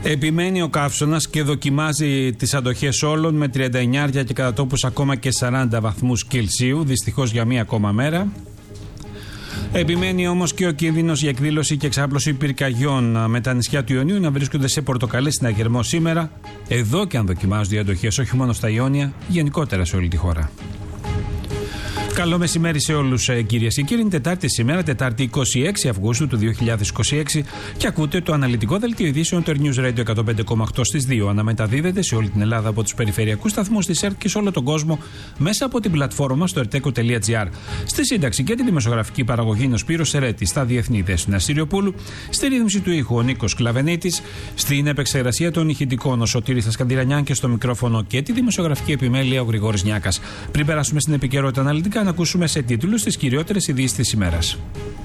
Επιμένει ο καύσωνας και δοκιμάζει τις αντοχές όλων με 39 και κατά τόπους ακόμα και 40 βαθμούς Κελσίου, δυστυχώς για μία ακόμα μέρα. Επιμένει όμως και ο κίνδυνος για εκδήλωση και εξάπλωση πυρκαγιών, με τα νησιά του Ιωνίου να βρίσκονται σε πορτοκαλί συναγερμό σήμερα, εδώ και αν δοκιμάζονται οι αντοχές όχι μόνο στα Ιόνια, γενικότερα σε όλη τη χώρα. Καλό μεσημέρι σε όλους, κυρίες και κύριοι. Είναι Τετάρτη σήμερα, Τετάρτη 26 Αυγούστου του 2026, και ακούτε το αναλυτικό δελτίο ειδήσεων του News Radio 105,8 στις 2. Αναμεταδίδεται σε όλη την Ελλάδα από τους περιφερειακούς σταθμούς της ΕΡΤ και σε όλο τον κόσμο μέσα από την πλατφόρμα στο erteco.gr. Στη σύνταξη και τη δημοσιογραφική παραγωγή είναι ο Σπύρος Σερέτης, στα διεθνή δέσποινα Συριοπούλου, στη ρύθμιση του ήχου ο Νίκος Κλαβενίτης, στην επεξεργασία των ηχητικών ο Σωτήρης Ασκαντηρανιάν και στο μικρόφωνο και τη δημοσιογραφική επιμέλεια ο Γρηγόρης Νιάκας. Πριν περάσουμε στην επικαιρότητα αναλυτικά, να ακούσουμε σε τίτλους τις κυριότερες ειδήσεις της ημέρας.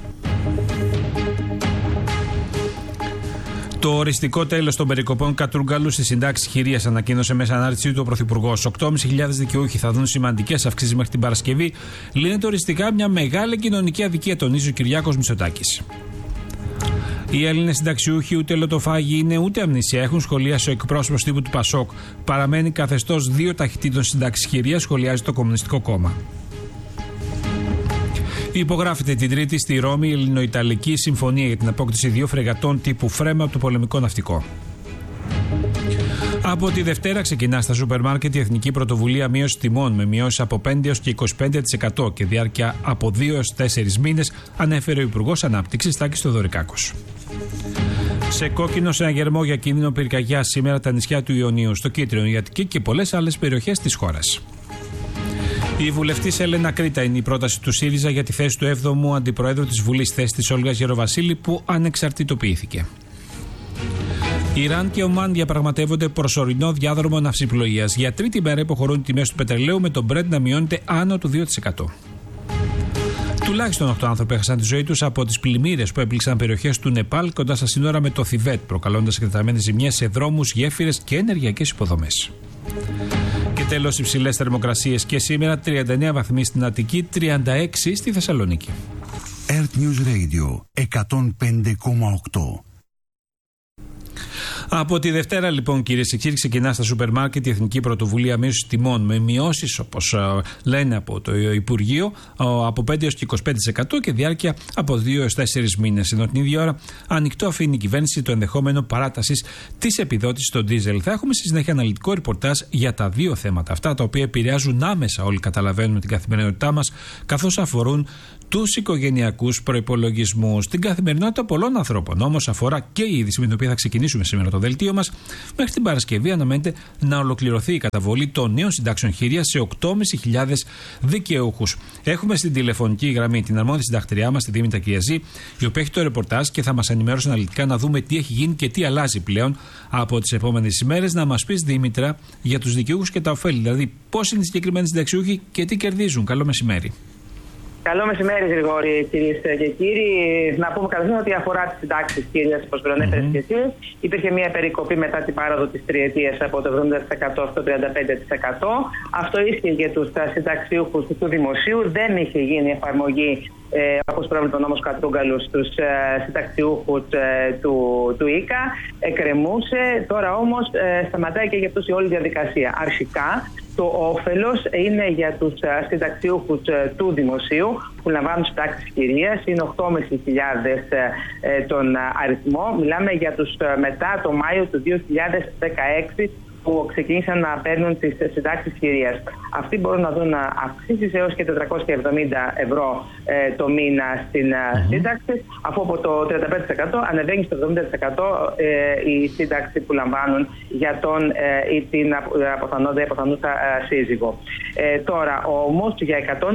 Το οριστικό τέλος των περικοπών κατρούγκαλου στις συντάξεις χειρίας ανακοίνωσε μέσα ανάρτησή του ο Πρωθυπουργός. 8.500 δικαιούχοι θα δουν σημαντικές αυξήσεις μέχρι την Παρασκευή. Λύνεται οριστικά μια μεγάλη κοινωνική αδικία, τονίζει ο Κυριάκος Μητσοτάκης. Οι Έλληνες συνταξιούχοι ούτε λοτοφάγοι είναι ούτε αμνησία, έχουν σχολιάσει ο εκπρόσωπος τύπου του ΠΑΣΟΚ. Παραμένει καθεστώς δύο ταχυτήτων συντάξεις χειρίας, σχολιάζει το Κομμουνιστικό Κόμμα. Υπογράφεται την Τρίτη στη Ρώμη η Ελληνοϊταλική Συμφωνία για την απόκτηση 2 φρεγατών τύπου Φρέμα από το πολεμικό ναυτικό. Από τη Δευτέρα ξεκινά στα σούπερ μάρκετ η Εθνική Πρωτοβουλία Μείωση Τιμών, με μειώσεις από 5 έως και 25% και διάρκεια από 2 έως 4 μήνες, ανέφερε ο Υπουργός Ανάπτυξης Τάκης Θεοδωρικάκος. Σε κόκκινο συναγερμό για κίνδυνο πυρκαγιάς σήμερα τα νησιά του Ιωνίου, στο Κίτρινο, η Αττική και πολλές άλλες περιοχές της χώρας. Η βουλευτής Έλενα Κρήτα είναι η πρόταση του ΣΥΡΙΖΑ για τη θέση του 7ου Αντιπροέδρου της Βουλής, θέση της Όλγας Γεροβασίλη, που ανεξαρτητοποιήθηκε. Ιράν και Ομάν διαπραγματεύονται προσωρινό διάδρομο ναυσιπλοείας. Για τρίτη μέρα υποχωρούν οι τιμές του πετρελαίου, με τον Brent να μειώνεται άνω του 2%. Τουλάχιστον 8 άνθρωποι έχασαν τη ζωή τους από τις πλημμύρες που έπληξαν περιοχές του Νεπάλ κοντά στα σύνορα με το Θιβέτ, προκαλώντας εκτεταμένες ζημιές σε δρόμους, γέφυρες και ενεργειακές υποδομές. Και τέλος, υψηλές θερμοκρασίες και σήμερα, 39 βαθμοί στην Αττική, 36 στη Θεσσαλονίκη. Earth News Radio 105,8. Από τη Δευτέρα, λοιπόν, κυρίες και κύριοι, ξεκινά στα σούπερ μάρκετ η Εθνική Πρωτοβουλία Μείωσης Τιμών, με μειώσεις, όπως λένε από το Υπουργείο, από 5 έως και 25% και διάρκεια από 2 έως 4 μήνες. Ενώ την ίδια ώρα ανοιχτό αφήνει η κυβέρνηση το ενδεχόμενο παράτασης της επιδότησης στο ντίζελ. Θα έχουμε στη συνέχεια αναλυτικό ρεπορτάζ για τα δύο θέματα αυτά, τα οποία επηρεάζουν άμεσα, όλοι καταλαβαίνουμε, την καθημερινότητά μας, καθώς αφορούν τους οικογενειακούς προϋπολογισμούς, την καθημερινότητα πολλών ανθρώπων. Όμως αφορά και η είδηση με την οποία θα ξεκινήσουμε σήμερα το δελτίο μας. Μέχρι την Παρασκευή αναμένεται να ολοκληρωθεί η καταβολή των νέων συντάξεων χειρίας σε 8.500 δικαιούχους. Έχουμε στην τηλεφωνική γραμμή την αρμόδια συντακτριά μας, τη Δήμητρα Κυριαζή, η οποία έχει το ρεπορτάζ και θα μας ενημερώσει αναλυτικά να δούμε τι έχει γίνει και τι αλλάζει πλέον από τις επόμενες ημέρες. Να μας πεις, Δήμητρα, για τους δικαιούχους και τα ωφέλη, δηλαδή πώς είναι οι συγκεκριμένοι συνταξιούχοι και τι κερδίζουν. Καλό μεσημέρι. Καλό μεσημέρι, Γρηγόρη, κυρίες και κύριοι. Να πούμε καταρχήν ότι αφορά τις συντάξεις χειρίας, όπως προανέφερες και εσύ. Υπήρχε μια περικοπή μετά την πάροδο της τριετίας από το 70% στο 35%. Αυτό ίσχυε για τους συνταξιούχους του δημοσίου. Δεν είχε γίνει εφαρμογή, όπως πρόβλεπε ο νόμος Κατρούγκαλου, στους συνταξιούχους του ΙΚΑ. Εκκρεμούσε. Τώρα όμως σταματάει και για αυτούς η όλη διαδικασία. Αρχικά, το όφελος είναι για τους συνταξιούχους του δημοσίου που λαμβάνουν συντάξεις χειρίας, είναι 8.500 τον αριθμό. Μιλάμε για τους μετά το Μάιο του 2016 που ξεκίνησαν να παίρνουν τις συντάξεις χειρίας. Αυτοί μπορούν να δουν αυξήσεις έως και 470 ευρώ το μήνα στην σύνταξη, αφού από το 35% ανεβαίνει στο 70% η σύνταξη που λαμβάνουν για τον ή την αποθανόντα ή αποθανούσα σύζυγο. Τώρα όμως για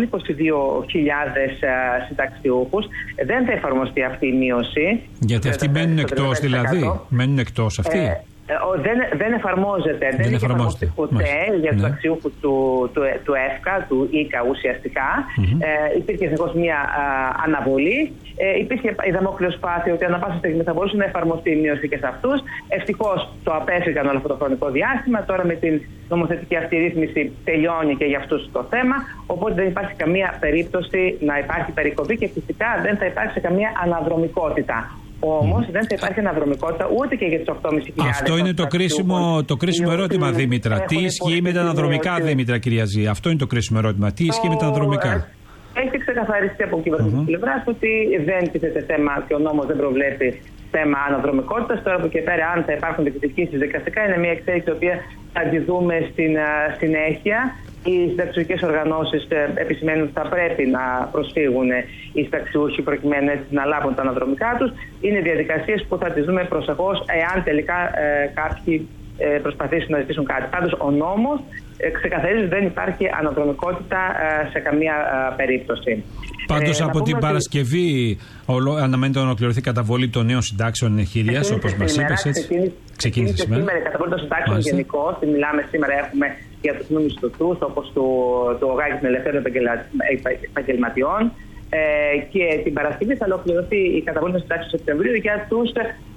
122.000 συνταξιούχους δεν θα εφαρμοστεί αυτή η μείωση. Γιατί αυτοί μένουν εκτός, δηλαδή. Μένουν εκτός αυτοί. Δεν εφαρμόζεται. Δεν έχει εφαρμοστεί ποτέ για τους αξιούχους του ΕΦΚΑ, του ΙΚΑ ουσιαστικά. Υπήρχε συνεχώς μια αναβολή. Υπήρχε η δαμόκλειο σπάθη ότι ανά πάσα στιγμή θα μπορούσε να εφαρμοστεί η μείωση και σε αυτούς. Ευτυχώς το απέφυγαν όλο αυτό το χρονικό διάστημα. Τώρα με την νομοθετική αυτή ρύθμιση τελειώνει και για αυτούς το θέμα. Οπότε δεν υπάρχει καμία περίπτωση να υπάρχει περικοπή και φυσικά δεν θα υπάρξει καμία αναδρομικότητα. Όμως δεν θα υπάρχει αναδρομικότητα ούτε και για τις 8.500. Αυτό είναι το κρίσιμο ερώτημα, Δήμητρα. Τι ισχύει με τα αναδρομικά, Δήμητρα, κυρία Ζή? Αυτό είναι το κρίσιμο ερώτημα. Τι ισχύει με τα αναδρομικά? Έχει ξεκαθαριστεί από κυβερνητική πλευρά ότι δεν τίθεται θέμα και ο νόμος δεν προβλέπει θέμα αναδρομικότητας. Τώρα από και πέρα, αν θα υπάρχουν διεκδικήσεις δικαστικά, είναι μια εξέλιξη η οποία θα τη δούμε στην συνέχεια. Οι συνταξιωτικές οργανώσεις επισημαίνουν ότι θα πρέπει να προσφύγουν οι συνταξιούχοι προκειμένου να λάβουν τα αναδρομικά τους. Είναι διαδικασίες που θα τις δούμε προσεχώς, εάν τελικά κάποιοι προσπαθήσουν να ζητήσουν κάτι. Πάντως ο νόμος ξεκαθαρίζει ότι δεν υπάρχει αναδρομικότητα σε καμία περίπτωση. Πάντως από την Παρασκευή αναμένεται να ολοκληρωθεί η καταβολή των νέων συντάξεων εγχειρίας, όπως μας είπες. Ξεκίνησε σήμερα η καταβολή των συντάξεων γενικώς. Μιλάμε σήμερα, έχουμε για τους μη μισθωτούς, όπως το ΟΓΑ των Ελευθέρων Επαγγελματιών. Και την Παρασκευή θα ολοκληρωθεί η καταβολή των συντάξεων Σεπτεμβρίου για τους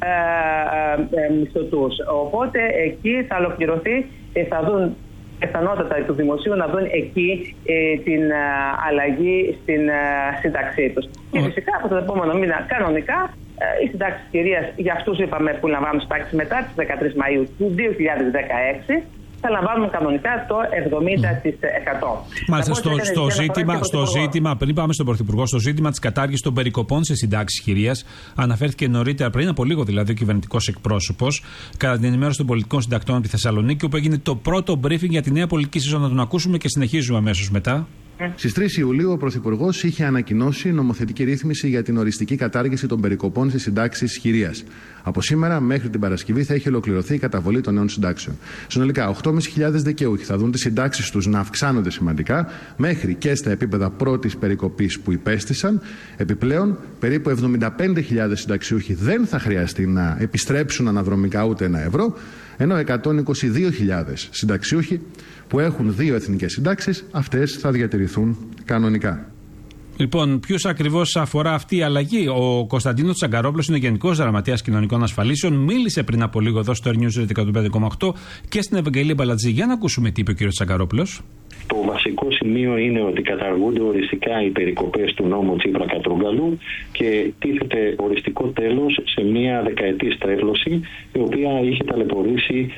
μισθωτούς. Οπότε εκεί θα ολοκληρωθεί, θα δουν πιθανότατα του δημοσίου να δουν εκεί την αλλαγή στην σύνταξή τους. Και φυσικά από τον επόμενο μήνα κανονικά οι συντάξεις κυρίας για αυτούς είπαμε που λαμβάνουν συντάξεις μετά τις 13 Μαΐου του 2016 θα λαμβάνουν κανονικά το 70%. Μάλιστα, στο ζήτημα, πριν πάμε στον Πρωθυπουργό, στο ζήτημα της κατάργησης των περικοπών σε συντάξεις χειρίας, αναφέρθηκε νωρίτερα, πριν από λίγο δηλαδή, ο κυβερνητικός εκπρόσωπος, κατά την ενημέρωση των πολιτικών συντακτών από τη Θεσσαλονίκη, όπου έγινε το πρώτο briefing για τη νέα πολιτική σεζόν. Να τον ακούσουμε και συνεχίζουμε αμέσως μετά. Στις 3 Ιουλίου ο Πρωθυπουργός είχε ανακοινώσει νομοθετική ρύθμιση για την οριστική κατάργηση των περικοπών σε συντάξεις χειρίας. Από σήμερα μέχρι την Παρασκευή θα έχει ολοκληρωθεί η καταβολή των νέων συντάξεων. Συνολικά, 8.500 δικαιούχοι θα δουν τις συντάξεις τους να αυξάνονται σημαντικά μέχρι και στα επίπεδα πρώτης περικοπής που υπέστησαν. Επιπλέον, περίπου 75.000 συνταξιούχοι δεν θα χρειαστεί να επιστρέψουν αναδρομικά ούτε €1, ενώ 122.000 συνταξιούχοι που έχουν 2 εθνικές συντάξεις, αυτές θα διατηρηθούν κανονικά. Λοιπόν, ποιους ακριβώς αφορά αυτή η αλλαγή? Ο Κωνσταντίνος Τσαγκαρόπουλος είναι Γενικός Γραμματέας Κοινωνικών Ασφαλίσεων. Μίλησε πριν από λίγο εδώ στο News 105,8 και στην Ευαγγελία Μπαλατζή. Για να ακούσουμε τι είπε ο κ. Τσαγκαρόπουλος. Το βασικό σημείο είναι ότι καταργούνται οριστικά οι περικοπές του νόμου Τσίπρα-Κατρούγκαλου και τίθεται οριστικό τέλος σε μια δεκαετή στρέβλωση, η οποία είχε ταλαιπωρήσει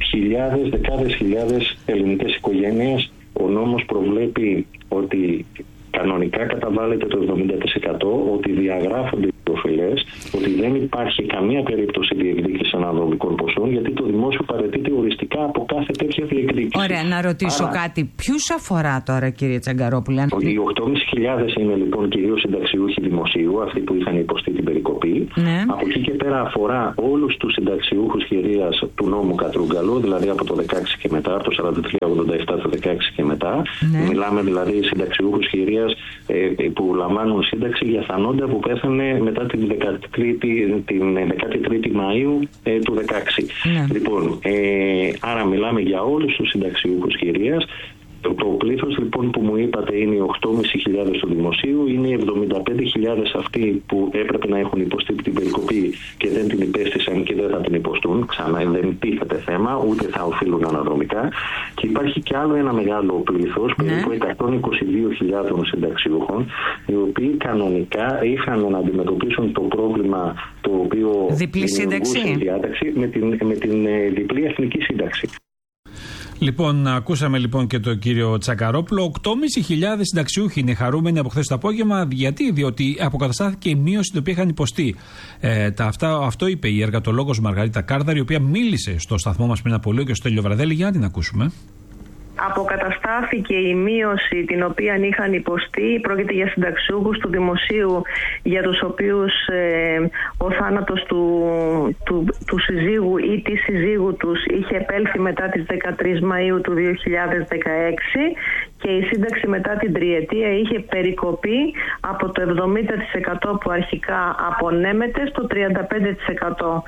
δεκάδες χιλιάδες ελληνικές οικογένειες. Ο νόμος προβλέπει ότι κανονικά καταβάλλεται το 70%, ότι διαγράφονται οι οφειλές, ότι δεν υπάρχει καμία περίπτωση διεκδίκησης αναδρομικών ποσών, γιατί το δημόσιο παραιτείται οριστικά από κάθε τέτοια διεκδίκηση. Ωραία, να ρωτήσω κάτι. Ποιους αφορά τώρα, κύριε Τσαγκαρόπουλε? Οι 8.500 είναι λοιπόν κυρίως συνταξιούχοι δημοσίου, αυτοί που είχαν υποστεί την περικοπή. Ναι. Από εκεί και πέρα αφορά όλους τους συνταξιούχους χειρίας του νόμου Κατρούγκαλου, δηλαδή από το 16 και μετά, από το 43-87 το 16 και μετά. Ναι. Μιλάμε δηλαδή συνταξιούχους χειρίας που λαμβάνουν σύνταξη για θανόντα που πέθανε μετά την 13η Μαΐου του 2016. Ναι. Λοιπόν, άρα μιλάμε για όλους τους συνταξιούχους χειρίας. Το πλήθος λοιπόν που μου είπατε είναι οι 8.500 του δημοσίου, είναι οι 75.000 αυτοί που έπρεπε να έχουν υποστεί την περικοπή και δεν την υπέστησαν και δεν θα την υποστούν. Ξανά δεν τίθεται θέμα, ούτε θα οφείλουν αναδρομικά. Και υπάρχει και άλλο ένα μεγάλο πλήθος, περίπου 122.000 συνταξιούχων, οι οποίοι κανονικά είχαν να αντιμετωπίσουν το πρόβλημα το οποίο δημιουργούσε η διάταξη με την διπλή εθνική σύνταξη. Λοιπόν, ακούσαμε λοιπόν και τον κύριο Τσακαρόπουλο. 8.500 συνταξιούχοι είναι χαρούμενοι από χθες το απόγευμα. Γιατί? Διότι αποκαταστάθηκε η μείωση την οποία είχαν υποστεί. Αυτό είπε η εργατολόγος Μαργαρίτα Κάρδαρη, η οποία μίλησε στο σταθμό μας πριν από λίγο και στο Στέλιο Βραδέλη. Για να την ακούσουμε. Αποκαταστάθηκε η μείωση την οποία είχαν υποστεί. Πρόκειται για συνταξιούχους του δημοσίου για τους οποίους ο θάνατος του συζύγου ή της συζύγου τους είχε επέλθει μετά τις 13 Μαΐου του 2016 και η σύνταξη μετά την τριετία είχε περικοπεί από το 70% που αρχικά απονέμεται στο 35%.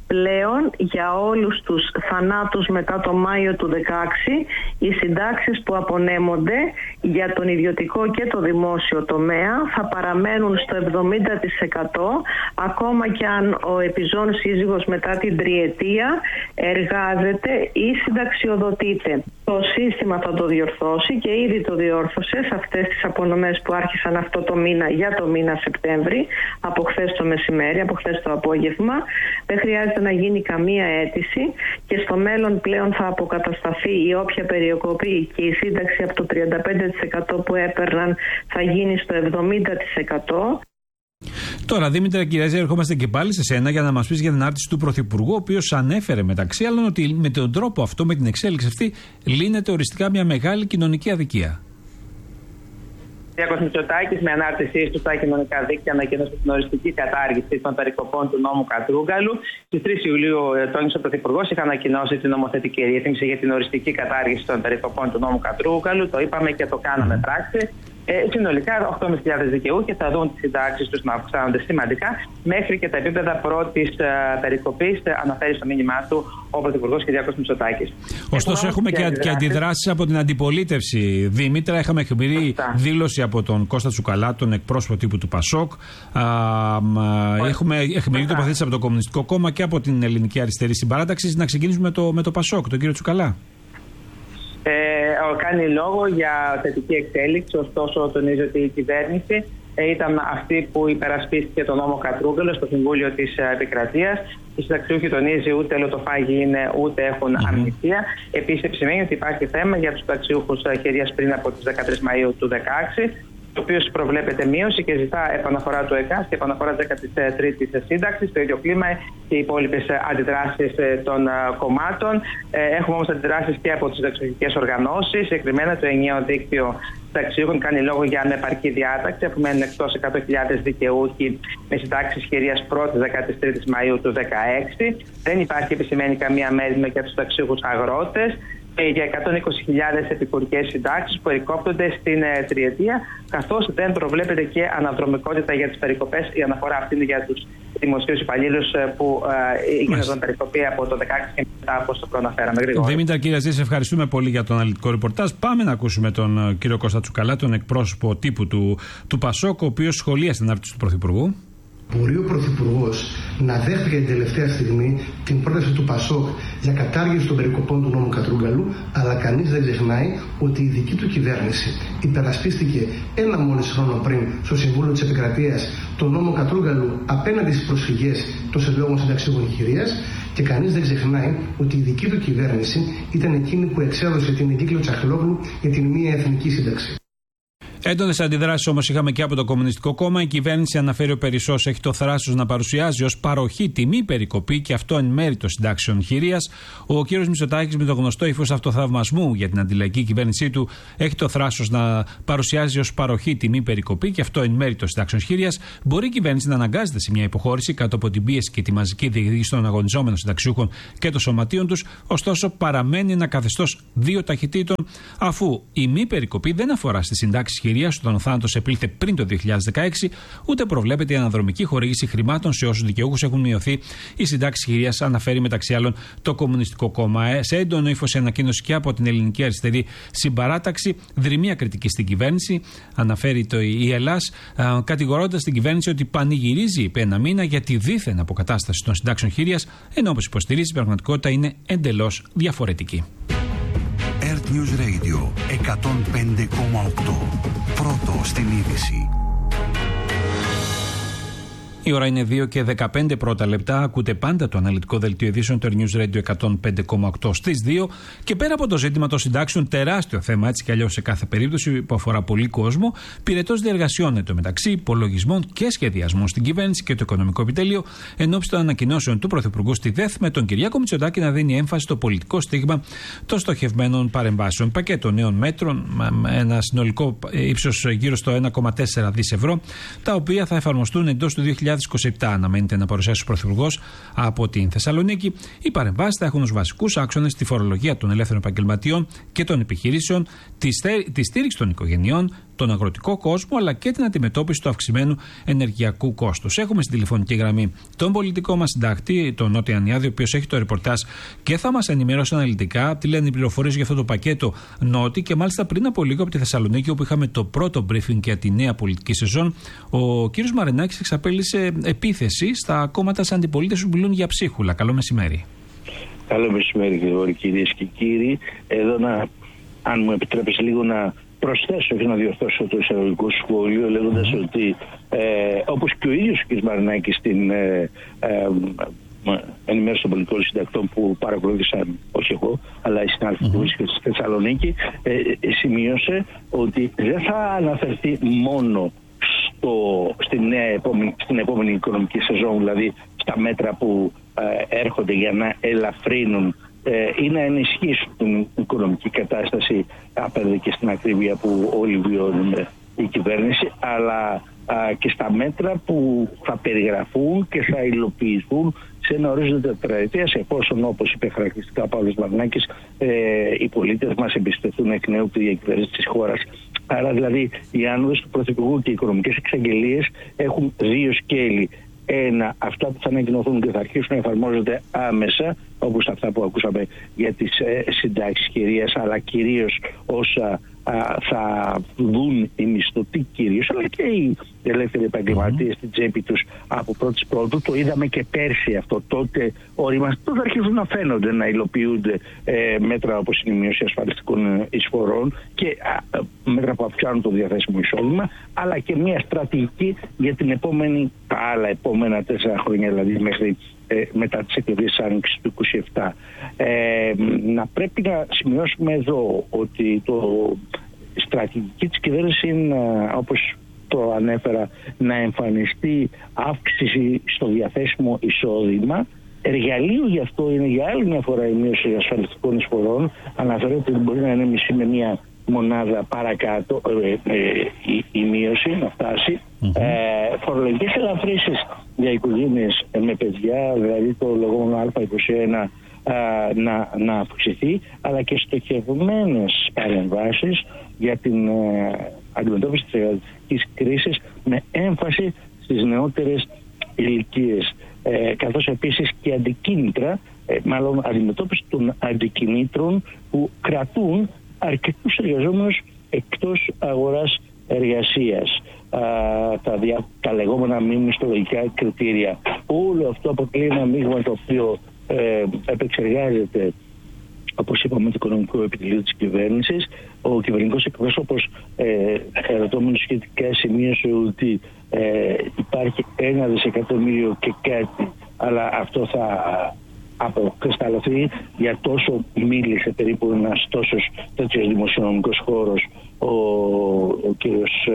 πλέον για όλους τους θανάτους μετά το Μάιο του 2016 οι συντάξεις που απονέμονται για τον ιδιωτικό και το δημόσιο τομέα θα παραμένουν στο 70% ακόμα και αν ο επιζών σύζυγος μετά την τριετία εργάζεται ή συνταξιοδοτείται. Το σύστημα θα το διορθώσει και ήδη το διόρθωσε σε αυτές τις απονομές που άρχισαν αυτό το μήνα για το μήνα Σεπτέμβρη, από χθες το μεσημέρι, από χθες το απόγευμα. Δεν χρειάζεται να γίνει καμία αίτηση και στο μέλλον πλέον θα αποκατασταθεί η όποια περικοπή και η σύνταξη από το 35% που έπαιρναν θα γίνει στο 70%. Τώρα, Δήμητρα Κυριαζή, ερχόμαστε και πάλι σε σένα για να μας πεις για την άρτηση του Πρωθυπουργού, ο οποίος ανέφερε μεταξύ άλλων ότι με τον τρόπο αυτό, με την εξέλιξη αυτή, λύνεται οριστικά μια μεγάλη κοινωνική αδικία. Κυριάκος Μητσοτάκης, με ανάρτησή του στα κοινωνικά δίκτυα, ανακοίνωσε την οριστική κατάργηση των περικοπών του νόμου Κατρούγκαλου. Στις 3 Ιουλίου, τόνισε ο Πρωθυπουργός, είχα ανακοινώσει την νομοθετική ρύθμιση για την οριστική κατάργηση των περικοπών του νόμου Κατρούγκαλου. Το είπαμε και το κάναμε πράξη. Συνολικά 8.500 δικαιούχοι θα δουν τις συντάξεις τους να αυξάνονται σημαντικά μέχρι και τα επίπεδα πρώτης περικοπής, αναφέρει στο μήνυμά του ο Πρωθυπουργός Κυριάκος Μητσοτάκης. Ωστόσο, έχουμε και αντιδράσεις από την αντιπολίτευση. Δήμητρα, είχαμε εχμηρή δήλωση από τον Κώστα Τσουκαλά, τον εκπρόσωπο τύπου του ΠΑΣΟΚ. Έχουμε εχμηρή τοποθέτηση από το Κομμουνιστικό Κόμμα και από την Ελληνική Αριστερή Συμπαράταξη. Να ξεκινήσουμε με το ΠΑΣΟΚ, τον κύριο Τσουκαλά. Κάνει λόγο για θετική εξέλιξη, ωστόσο τονίζει ότι η κυβέρνηση ήταν αυτή που υπερασπίστηκε τον νόμο Κατρούγκαλο στο Συμβούλιο της Επικρατείας. Οι συνταξιούχοι, τονίζει, ούτε ελωτοφάγοι είναι ούτε έχουν αμνηστία. Επίσης, επισημαίνει ότι υπάρχει θέμα για τους συνταξιούχους χειρίας πριν από τις 13 Μαΐου του 2016. Το οποίο προβλέπεται μείωση και ζητά επαναφορά του ΕΚΑΣ και επαναφορά 13η σύνταξη. Στο ίδιο κλίμα και οι υπόλοιπες αντιδράσεις των κομμάτων. Έχουμε όμως αντιδράσεις και από τις συνταξιωτικές οργανώσεις. Συγκεκριμένα το ενιαίο δίκτυο συνταξιούχων κάνει λόγο για ανεπαρκή διάταξη, αφού μένουν εκτός 100.000 δικαιούχοι με συντάξεις χειρίας 13η Μαΐου του 2016. Δεν υπάρχει, επισημαίνει, καμία μέρημνα για τους συνταξιούχους αγρότες. Για 120.000 επικουρικές συντάξεις που περικόπτονται στην τριετία, καθώς δεν προβλέπεται και αναδρομικότητα για τις περικοπές. Η αναφορά αυτή είναι για τους δημοσίους υπαλλήλους που γίνονταν περικοπή από το 2016 και μετά, όπως το προαναφέραμε. Δήμητρα Κυριαζή, σε ευχαριστούμε πολύ για τον αναλυτικό ρεπορτάζ. Πάμε να ακούσουμε τον κύριο Κώστα Τσουκαλά, τον εκπρόσωπο τύπου του ΠΑΣΟΚ, ο οποίος σχολίασε την άρτηση του Πρωθυπουργού. Μπορεί ο Πρωθυπουργός να δέχτηκε την τελευταία στιγμή την πρόταση του ΠΑΣΟΚ για κατάργηση των περικοπών του νόμου Κατρούγκαλου, αλλά κανείς δεν ξεχνάει ότι η δική του κυβέρνηση υπερασπίστηκε ένα μόλις χρόνο πριν στο Συμβούλιο της Επικρατείας τον νόμο Κατρούγκαλου απέναντι στις προσφυγές των συλλόγων συνταξιούχων χειρίας και κανείς δεν ξεχνάει ότι η δική του κυβέρνηση ήταν εκείνη που εξέδωσε την εγκύκλιο Τσαχλόγλου για την μία εθνική σύνταξη. Έντονες αντιδράσεις όμως είχαμε και από το Κομμουνιστικό Κόμμα. Η κυβέρνηση, αναφέρει ο Περισσός, έχει το θράσος να παρουσιάζει ως παροχή τιμή περικοπή και αυτό εν μέρει των συντάξεων χειρίας. Ο κ. Μητσοτάκης, με το γνωστό ύφος αυτοθαυμασμού για την αντιλαϊκή κυβέρνησή του, έχει το θράσος να παρουσιάζει ως παροχή τιμή περικοπή και αυτό εν μέρει των συντάξεων χειρίας. Μπορεί η κυβέρνηση να αναγκάζεται σε μια υποχώρηση κάτω από την πίεση και τη μαζική διεκδίκηση των αγωνιζόμενων συνταξιούχων και των σωματείων τους. Ωστόσο, παραμένει ένα καθεστώς δύο ταχυτήτων, αφού η μη περικοπή δεν αφορά στις συντάξεις χειρίας όταν ο θάνατος επήλθε πριν το 2016, ούτε προβλέπεται η αναδρομική χορήγηση χρημάτων σε όσους δικαιούχους έχουν μειωθεί οι συντάξεις χειρίας, αναφέρει μεταξύ άλλων το Κομμουνιστικό Κόμμα. Σε έντονο ύφος η ανακοίνωση και από την Ελληνική Αριστερή Συμπαράταξη, δρυμία κριτική στην κυβέρνηση, αναφέρει η Ελλάς, κατηγορώντας την κυβέρνηση ότι πανηγυρίζει επί ένα μήνα για τη δίθεν αποκατάσταση των συντάξεων χειρίας, ενώ όπως υποστηρίζει η πραγματικότητα είναι εντελώς διαφορετική. Earth News Radio 105,8. Πρώτο στην είδηση. Η ώρα είναι 2 και 15 πρώτα λεπτά. Ακούτε πάντα το αναλυτικό δελτίο ειδήσεων του News Radio 105,8 στις 2. Και πέρα από το ζήτημα των συντάξεων, τεράστιο θέμα έτσι κι αλλιώς σε κάθε περίπτωση που αφορά πολύ κόσμο, πυρετός διεργασιώνεται μεταξύ υπολογισμών και σχεδιασμών στην κυβέρνηση και το Οικονομικό Επιτέλειο ενόψει των ανακοινώσεων του Πρωθυπουργού στη ΔΕΘ, με τον Κυριάκο Μητσοτάκη να δίνει έμφαση στο πολιτικό στίγμα των στοχευμένων παρεμβάσεων. Πακέτο νέων μέτρων με ένα συνολικό ύψος γύρω στο 1,4 δις ευρώ, τα οποία θα εφαρμοστούν εντός του 2027. Αναμένεται να παρουσιάσει ο Πρωθυπουργός από την Θεσσαλονίκη. Οι παρεμβάσεις θα έχουν ως βασικούς άξονες τη φορολογία των ελεύθερων επαγγελματιών και των επιχειρήσεων, τη στήριξη των οικογενειών, τον αγροτικό κόσμο, αλλά και την αντιμετώπιση του αυξημένου ενεργειακού κόστους. Έχουμε στην τηλεφωνική γραμμή τον πολιτικό μας συντάκτη, τον Νότι Ανιάδη, ο οποίος έχει το ρεπορτάζ και θα μας ενημερώσει αναλυτικά τι λένε οι πληροφορίες για αυτό το πακέτο Νότι. Και μάλιστα πριν από λίγο από τη Θεσσαλονίκη, όπου είχαμε το πρώτο briefing για τη νέα πολιτική σεζόν, ο κύριος Μαρινάκης εξαπέλυσε επίθεση στα κόμματα της αντιπολίτευσης που μιλούν για ψίχουλα. Καλό μεσημέρι. Καλό μεσημέρι, κυρίες και κύριοι. Εδώ αν μου επιτρέπεις λίγο να προσθέσω και να διορθώσω το εισαγωγικό σχόλιο, λέγοντας ότι όπως και ο ίδιος ο κ. Μαρινάκης στην ενημέρωση των πολιτικών συντακτών που παρακολούθησαν, όχι εγώ, αλλά οι συνάδελφοι που βρίσκονται στη Θεσσαλονίκη, σημείωσε ότι δεν θα αναφερθεί μόνο στην επόμενη οικονομική σεζόν, δηλαδή στα μέτρα που έρχονται για να ελαφρύνουν ή να ενισχύσουν την οικονομική κατάσταση απέναντι και στην ακρίβεια που όλοι βιώνουμε η κυβέρνηση, αλλά και στα μέτρα που θα περιγραφούν και θα υλοποιηθούν σε ένα ορίζοντα τετραετίας, εφόσον, όπως είπε χαρακτηριστικά ο Παύλος Μαρινάκης, οι πολίτες μας εμπιστευτούν εκ νέου τη διακυβέρνηση της χώρας. Άρα δηλαδή οι άνοδες του Πρωθυπουργού και οι οικονομικές εξαγγελίες έχουν δύο σκέλη. Ένα, αυτά που θα ανακοινωθούν και θα αρχίσουν να εφαρμόζονται άμεσα, όπως αυτά που ακούσαμε για τις συντάξεις κυρίας, αλλά κυρίως όσα θα δουν οι μισθωτοί κυρίως, αλλά και οι ελεύθεροι επαγγελματίες στην τσέπη τους από πρώτου. Το είδαμε και πέρσι αυτό. Τότε τότε αρχίζουν να φαίνονται, να υλοποιούνται μέτρα όπως είναι η μείωση ασφαλιστικών εισφορών και μέτρα που αυξάνουν το διαθέσιμο εισόδημα, αλλά και μια στρατηγική για τα άλλα επόμενα 4 χρόνια, δηλαδή μέχρι μετά τις εκλογές της Άνοιξης του 2027. Να πρέπει να σημειώσουμε εδώ ότι η στρατηγική της κυβέρνησης είναι, όπως το ανέφερα, να εμφανιστεί αύξηση στο διαθέσιμο εισόδημα. Εργαλείο γι' αυτό είναι για άλλη μια φορά η μείωση ασφαλιστικών εισφορών. Αναφέρεται ότι μπορεί να είναι μισή με μια μονάδα παρακάτω η μείωση να φτάσει. Φορολογικές ελαφρύσεις για οικογένειες με παιδιά, δηλαδή το λεγόμενο Α21 να αυξηθεί, αλλά και στοχευμένες παρεμβάσεις για την αντιμετώπιση της εργατικής κρίσης με έμφαση στις νεότερες ηλικίες, καθώς επίσης και αντικίνητρα, μάλλον αντιμετώπιση των αντικινήτρων που κρατούν αρκετούς εργαζόμενους εκτός αγοράς εργασίας. Τα λεγόμενα μη μισθολογικά κριτήρια. Όλο αυτό αποτελεί ένα μείγμα το οποίο επεξεργάζεται, όπως είπαμε, το οικονομικό επιτελείο της κυβέρνησης. Ο κυβερνητικός εκπρόσωπος, ερωτώμενος σχετικά, σημείωσε ότι υπάρχει 1 δισεκατομμύριο και κάτι, αλλά αυτό θα αποκρισταλωθεί, για τόσο μίλησε περίπου ένας τέτοιος δημοσιονομικός χώρος ο κύριος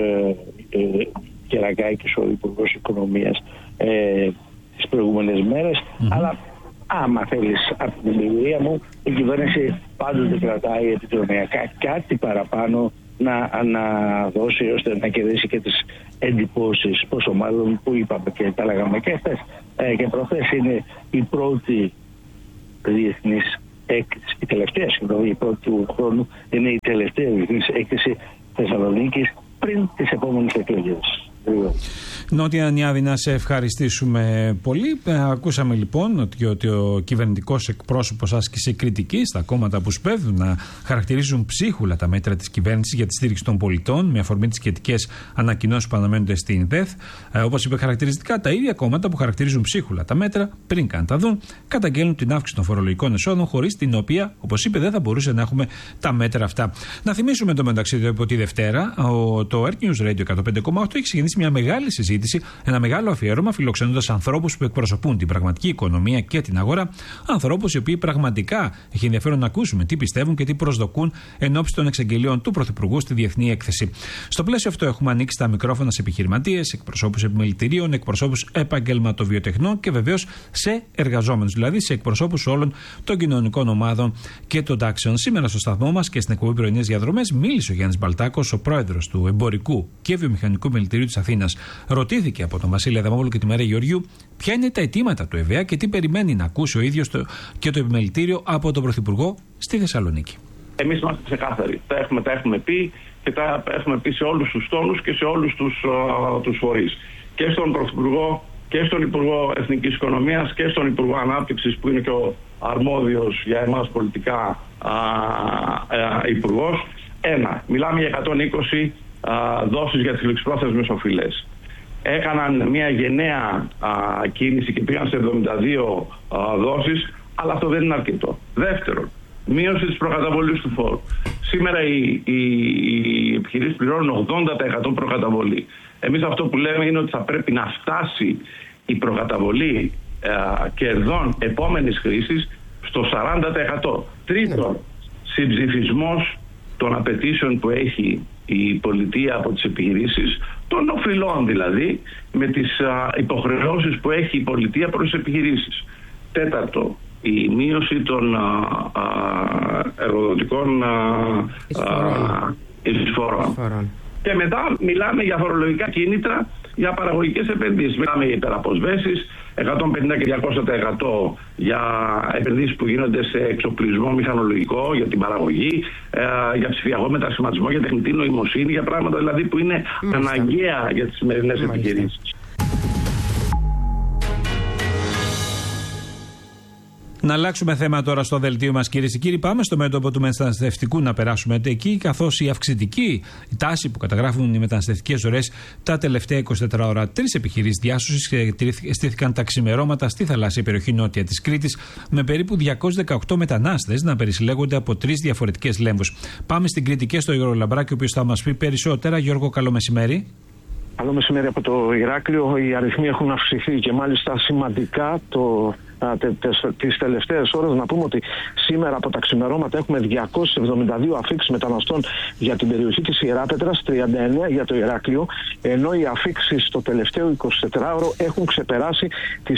Κερακάκης, ο Υπουργός Οικονομίας, τις προηγούμενες μέρες. Αλλά άμα θέλεις, από την εμπειρία μου, η κυβέρνηση πάντοτε κρατάει επιδρομιακά κάτι παραπάνω να δώσει, ώστε να κερδίσει και τις εντυπώσεις, πόσο μάλλον που είπαμε και τα λέγαμε και χθες και προχθές, είναι η πρώτη διεθνής έκθεση, η τελευταία, η πρώτη του χρόνου, είναι η τελευταία διεθνής έκθεση Θεσσαλονίκης πριν τις επόμενες εκλογές. Νότι Ανιάδη, να σε ευχαριστήσουμε πολύ. Ακούσαμε λοιπόν ότι ο κυβερνητικός εκπρόσωπος άσκησε κριτική στα κόμματα που σπέβδουν να χαρακτηρίζουν ψίχουλα τα μέτρα της κυβέρνησης για τη στήριξη των πολιτών, με αφορμή τις σχετικές ανακοινώσεις που αναμένονται στην ΔΕΘ. Όπως είπε χαρακτηριστικά, τα ίδια κόμματα που χαρακτηρίζουν ψίχουλα τα μέτρα, πριν καν τα δουν, καταγγέλνουν την αύξηση των φορολογικών εσόδων, χωρίς την οποία, όπως είπε, δεν θα μπορούσε να έχουμε τα μέτρα αυτά. Να θυμίσουμε το μεταξύ ότι από τη Δευτέρα το Earth News Radio 105,8 έχει ξεκινήσει μια μεγάλη συζήτηση, ένα μεγάλο αφιέρωμα, φιλοξενώντας ανθρώπους που εκπροσωπούν την πραγματική οικονομία και την αγορά. Ανθρώπους οι οποίοι πραγματικά έχει ενδιαφέρον να ακούσουμε τι πιστεύουν και τι προσδοκούν εν ώψη των εξαγγελίων του Πρωθυπουργού στη Διεθνή Έκθεση. Στο πλαίσιο αυτό, έχουμε ανοίξει τα μικρόφωνα σε επιχειρηματίες, εκπροσώπους επιμελητηρίων, εκπροσώπους επαγγελματοβιοτεχνών και βεβαίως σε εργαζόμενους, δηλαδή σε εκπροσώπους όλων των κοινωνικών ομάδων και των τάξεων. Σήμερα στο σταθμό μας και στην εκπομπή Πρωινές Διαδρομές μίλησε ο Γιάννης Μπαλτάκος, ο πρόεδρος του Εμπορικού και Βιομηχανικού Επιμελητηρίου της Αθήνας. Ρωτήθηκε από τον Βασίλη Αδαμόπουλο και τη Μαρία Γεωργιού ποια είναι τα αιτήματα του ΕΒΕΑ και τι περιμένει να ακούσει ο ίδιος και το επιμελητήριο από τον Πρωθυπουργό στη Θεσσαλονίκη. Εμείς είμαστε ξεκάθαροι. Τα έχουμε πει και τα έχουμε πει σε όλους τους τόνους και σε όλους τους φορείς. Και στον Πρωθυπουργό και στον Υπουργό Εθνικής Οικονομίας και στον Υπουργό Ανάπτυξης, που είναι και ο αρμόδιος για εμάς πολιτικά υπουργός. Μιλάμε για 120 δόσεις για τις ληξιπρόθεσμες οφειλές. Έκαναν μια γενναία κίνηση και πήγαν σε 72 δόσεις, αλλά αυτό δεν είναι αρκετό. Δεύτερον, μείωση της προκαταβολής του φόρου. Σήμερα οι επιχειρήσεις πληρώνουν 80% προκαταβολή. Εμείς αυτό που λέμε είναι ότι θα πρέπει να φτάσει η προκαταβολή κερδών επόμενης χρήσης στο 40%. Τρίτον, συμψηφισμός των απαιτήσεων που έχει η πολιτεία από τις επιχειρήσεις, των οφειλών δηλαδή, με τις υποχρεώσεις που έχει η πολιτεία προς τις επιχειρήσεις. Τέταρτο, η μείωση των εργοδοτικών εισφορών. Και μετά μιλάμε για φορολογικά κίνητρα για παραγωγικές επενδύσεις. Μιλάμε για υπεραποσβέσεις, 150 και 200% για επενδύσεις που γίνονται σε εξοπλισμό μηχανολογικό, για την παραγωγή, για ψηφιακό μετασχηματισμό, για τεχνητή νοημοσύνη, για πράγματα δηλαδή που είναι αναγκαία για τις σημερινές επιχειρήσεις. Να αλλάξουμε θέμα τώρα στο δελτίο μας, κυρίες και κύριοι. Πάμε στο μέτωπο του μεταναστευτικού να περάσουμε εκεί, καθώς η αυξητική τάση που καταγράφουν οι μεταναστευτικές ροές τα τελευταία 24 ώρα. 3 επιχειρήσεις διάσωσης στήθηκαν τα ξημερώματα στη θαλάσσια περιοχή νότια της Κρήτης, με περίπου 218 μετανάστες να περισυλλέγονται από 3 διαφορετικές λέμβους. Πάμε στην Κρήτη και στο Γιώργο Λαμπράκη, ο οποίος θα μας πει περισσότερα. Γιώργο, καλό μεσημέρι. Καλό μεσημέρι από το Ηράκλειο. Οι αριθμοί έχουν αυξηθεί και μάλιστα σημαντικά τις τελευταίες ώρες. Να πούμε ότι σήμερα από τα ξημερώματα έχουμε 272 αφήξεις μεταναστών για την περιοχή της Ιεράπετρας, 39 για το Ηράκλειο, ενώ οι αφήξεις στο τελευταίο 24ωρο έχουν ξεπεράσει τις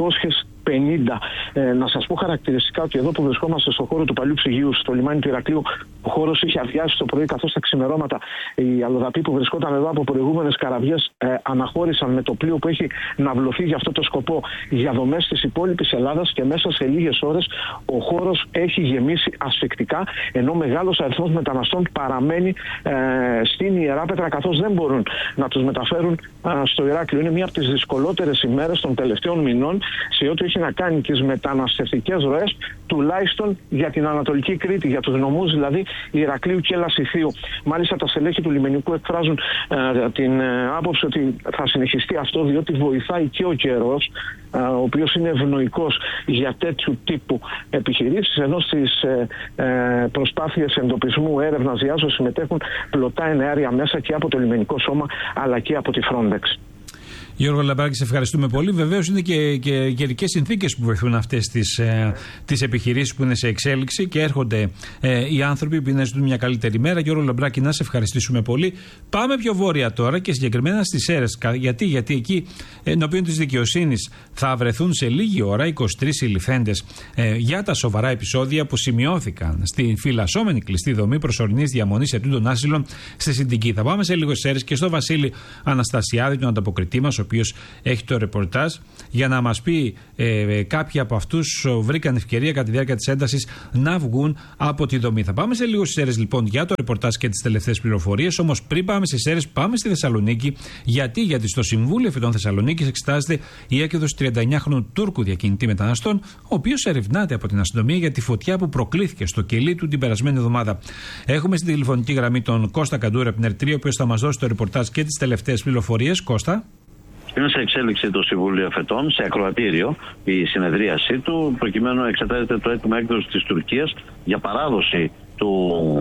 550. Να σας πω χαρακτηριστικά ότι εδώ που βρισκόμαστε στο χώρο του παλιού ψυγείου, στο λιμάνι του Ηρακλείου, ο χώρος είχε αδειάσει το πρωί, καθώς τα ξημερώματα οι αλλοδαποί που βρισκόταν εδώ από προηγούμενες καραβιές αναχώρησαν με το πλοίο που έχει ναυλωθεί για αυτό το σκοπό για δομές της υπόλοιπης Ελλάδας, και μέσα σε λίγες ώρες ο χώρος έχει γεμίσει ασφυκτικά, ενώ μεγάλος αριθμός μεταναστών παραμένει στην Ιεράπετρα, καθώς δεν μπορούν να τους μεταφέρουν στο Ηράκλειο. Είναι μία από τις δυσκολότερες ημέρες των τελευταίων μηνών σε ό,τι έχει να κάνει τις μεταναστευτικές ροές, τουλάχιστον για την Ανατολική Κρήτη, για τους νομούς δηλαδή Ηρακλείου και Λασιθίου. Μάλιστα τα στελέχη του λιμενικού εκφράζουν την άποψη ότι θα συνεχιστεί αυτό, διότι βοηθάει και ο καιρός, ο οποίος είναι ευνοϊκός για τέτοιου τύπου επιχειρήσεις, ενώ στις προσπάθειες εντοπισμού, έρευνας, διάσωσης συμμετέχουν πλωτά εναέρια μέσα και από το λιμενικό σώμα αλλά και από τη Frontex. Γιώργο Λαμπράκη, σε ευχαριστούμε πολύ. Βεβαίως είναι και καιρικές συνθήκες που βοηθούν αυτές τις επιχειρήσεις που είναι σε εξέλιξη και έρχονται οι άνθρωποι που ζητούν μια καλύτερη μέρα. Γιώργο Λαμπράκη, να σε ευχαριστήσουμε πολύ. Πάμε πιο βόρεια τώρα και συγκεκριμένα στις Σέρρες. Γιατί εκεί, ενώπιον της δικαιοσύνης, θα βρεθούν σε λίγη ώρα 23 συλληφθέντες για τα σοβαρά επεισόδια που σημειώθηκαν στη φυλασσόμενη κλειστή δομή προσωρινής διαμονής ετούντων άσυλων στη Συντική. Θα πάμε σε λίγο στις Σέρρες και στο Βασίλη Αναστασιάδη, τον ανταποκριτή μας, ο οποίος έχει το ρεπορτάζ, για να μας πει κάποιοι από αυτούς βρήκαν ευκαιρία κατά τη διάρκεια της έντασης να βγουν από τη δομή. Θα πάμε σε λίγο στις Σέρρες λοιπόν για το ρεπορτάζ και τις τελευταίες πληροφορίες. Όμως πριν πάμε στις Σέρρες, πάμε στη Θεσσαλονίκη. Γιατί στο Συμβούλιο Φοιτών Θεσσαλονίκης εξετάζεται η έκδοση 39χρονου Τούρκου διακινητή μεταναστών, ο οποίος ερευνάται από την αστυνομία για τη φωτιά που προκλήθηκε στο κελί του την περασμένη εβδομάδα. Έχουμε στην τηλεφωνική γραμμή τον Κώστα Καντούρα από την Ερτρία, ο οποίος θα μας δώσει το ρεπορτάζ και τις τελευταίες πληροφορίες. Κώστα. Είναι σε εξέλιξη το Συμβούλιο Φετών, σε ακροατήριο η συνεδρίασή του, προκειμένου να εξετάζεται το αίτημα έκδοσης της Τουρκίας για παράδοση του